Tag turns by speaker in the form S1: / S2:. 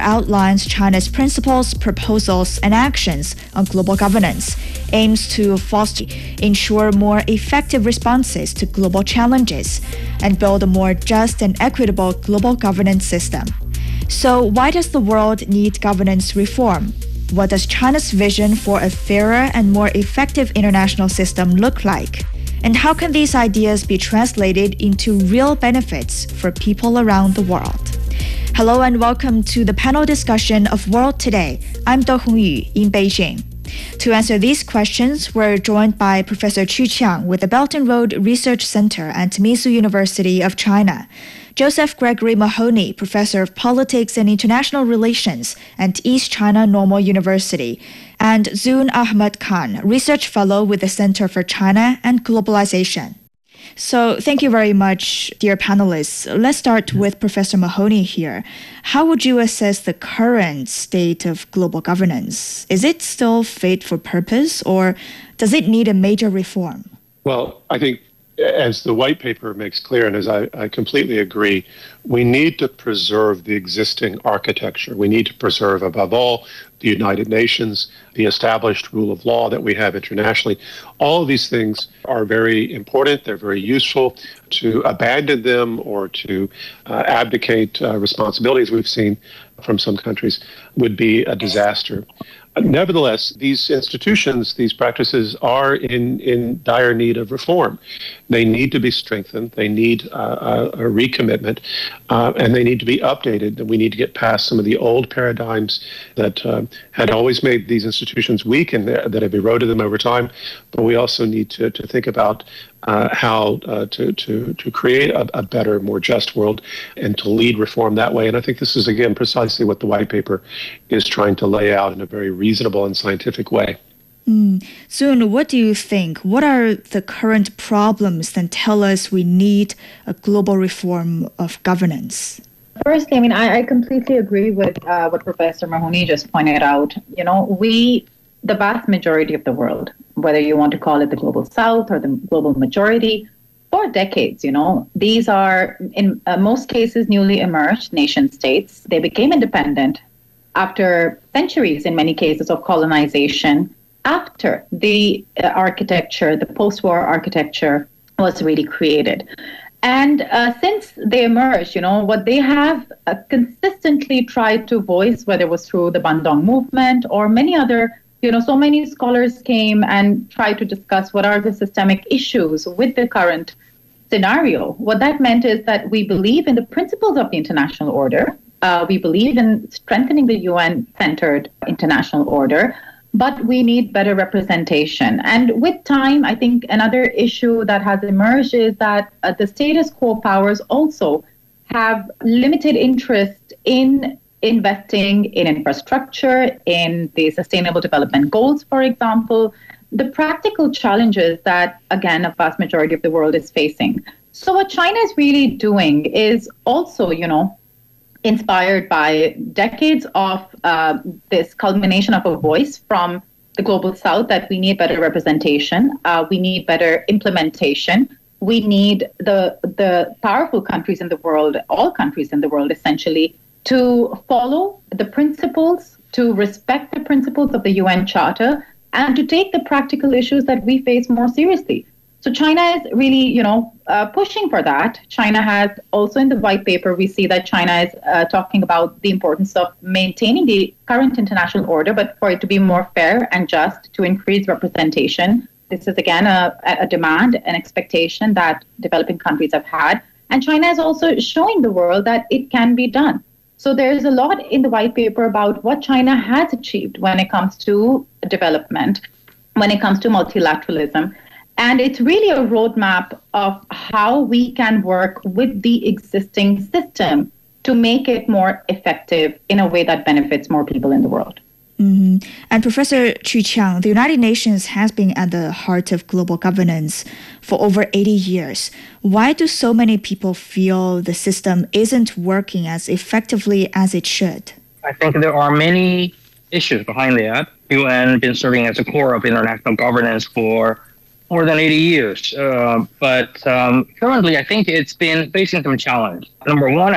S1: outlines China's principles, proposals, and actions on global governance, aims to foster, ensure more effective responses to global challenges, and build a more just and equitable global governance system. So, why does the world need governance reform? What does China's vision for a fairer and more effective international system look like? And how can these ideas be translated into real benefits for people around the world? Hello and welcome to the panel discussion of World Today. I'm Do Hongyu in Beijing. To answer these questions, we're joined by Professor Qu Qiang with the Belt and Road Research Center at Mizu University of China, Joseph Gregory Mahoney, Professor of Politics and International Relations at East China Normal University, and Zun Ahmad Khan, Research Fellow with the Center for China and Globalization. So thank you very much, dear panelists. Let's start with Professor Mahoney here. How would you assess the current state of global governance? Is it still fit for purpose, or does it need a major reform?
S2: Well, I think as the white paper makes clear, and as I completely agree, we need to preserve the existing architecture. We need to preserve, above all, the United Nations, the established rule of law that we have internationally. All of these things are very important. They're very useful. To abandon them or to abdicate responsibilities we've seen from some countries would be a disaster. Nevertheless, these institutions, these practices are in dire need of reform. They need to be strengthened. They need a recommitment, and they need to be updated. We need to get past some of the old paradigms that had always made these institutions weak and that have eroded them over time. But we also need to think about how to create a better, more just world and to lead reform that way. And I think this is, again, precisely what the white paper is trying to lay out in a very reasonable and scientific way.
S1: Zun, what do you think? What are the current problems that tell us we need a global reform of governance?
S3: Firstly, I completely agree with what Professor Mahoney just pointed out. The vast majority of the world, whether you want to call it the global south or the global majority, for decades, these are, in most cases, newly emerged nation states. They became independent after centuries, in many cases, of colonization, after the architecture, the post-war architecture was really created. And since they emerged, what they have consistently tried to voice, whether it was through the Bandung movement or many other, so many scholars came and tried to discuss what are the systemic issues with the current scenario. What that meant is that we believe in the principles of the international order. We believe in strengthening the UN-centered international order, but we need better representation. And with time, I think another issue that has emerged is that the status quo powers also have limited interest in investing in infrastructure, in the Sustainable Development Goals, for example, the practical challenges that, again, a vast majority of the world is facing. So what China is really doing is also, inspired by decades of this culmination of a voice from the global south that we need better representation, we need better implementation, we need the powerful countries in the world, all countries in the world essentially, to follow the principles, to respect the principles of the UN Charter, and to take the practical issues that we face more seriously. So China is really, pushing for that. China has also in the white paper, we see that China is talking about the importance of maintaining the current international order, but for it to be more fair and just, to increase representation. This is, again, a demand, an expectation that developing countries have had. And China is also showing the world that it can be done. So there's a lot in the white paper about what China has achieved when it comes to development, when it comes to multilateralism. And it's really a roadmap of how we can work with the existing system to make it more effective in a way that benefits more people in the world.
S1: And Professor Qu Qiang, the United Nations has been at the heart of global governance for over 80 years. Why do so many people feel the system isn't working as effectively as it should?
S4: I think there are many issues behind that. UN has been serving as a core of international governance for more than 80 years. But currently, I think it's been facing some challenge. Number one,